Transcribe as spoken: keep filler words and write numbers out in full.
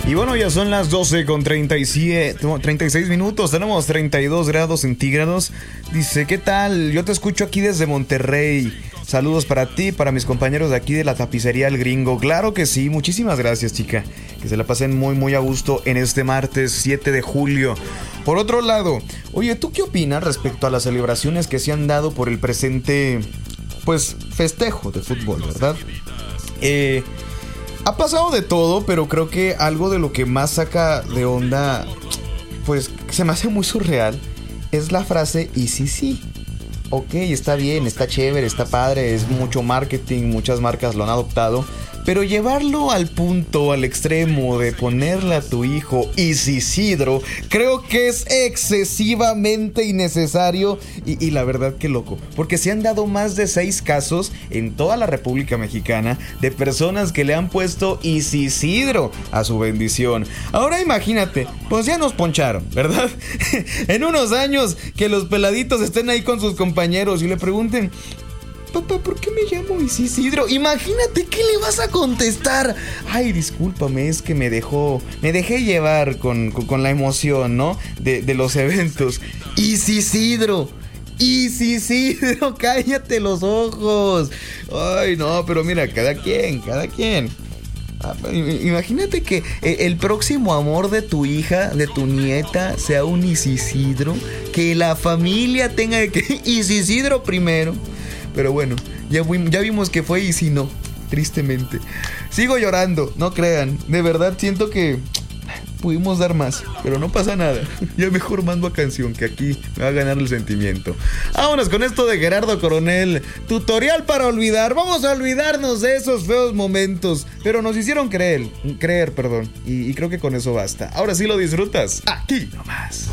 Y bueno, ya son las doce con treinta y siete, treinta y seis minutos. Tenemos treinta y dos grados centígrados. Dice, ¿qué tal? Yo te escucho aquí desde Monterrey. Saludos para ti, para mis compañeros de aquí de la tapicería El Gringo. Claro que sí, muchísimas gracias, chica. Que se la pasen muy, muy a gusto en este martes siete de julio. Por otro lado, oye, ¿tú qué opinas respecto a las celebraciones que se han dado por el presente, pues, festejo de fútbol, verdad? Eh... Ha pasado de todo, pero creo que algo de lo que más saca de onda, pues se me hace muy surreal, es la frase y sí, sí. Ok, está bien, está chévere, está padre, es mucho marketing, muchas marcas lo han adoptado, pero llevarlo al punto, al extremo de ponerle a tu hijo Isidro, creo que es excesivamente innecesario y, y la verdad que loco, porque se han dado más de seis casos en toda la República Mexicana de personas que le han puesto Isidro a su bendición. Ahora imagínate, pues ya nos poncharon, ¿verdad? En unos años que los peladitos estén ahí con sus compañeros y le pregunten, papá, ¿por qué me llamo Isidro? Imagínate, ¿qué le vas a contestar? Ay, discúlpame, es que me dejó, me dejé llevar con, con, con la emoción, ¿no? De, de los eventos. Isidro, Isidro, cállate los ojos. Ay, no, pero mira, cada quien, cada quien. Imagínate que el próximo amor de tu hija, de tu nieta, sea un Isidro. Que la familia tenga que Isidro primero. Pero bueno, ya, ya vimos que fue y si no, tristemente. Sigo llorando, no crean. De verdad siento que pudimos dar más, pero no pasa nada. Ya mejor mando a canción, que aquí me va a ganar el sentimiento. Vámonos con esto de Gerardo Coronel. Tutorial para olvidar. Vamos a olvidarnos de esos feos momentos, pero nos hicieron creer, creer, perdón. Y, y creo que con eso basta. Ahora sí lo disfrutas. Aquí nomás.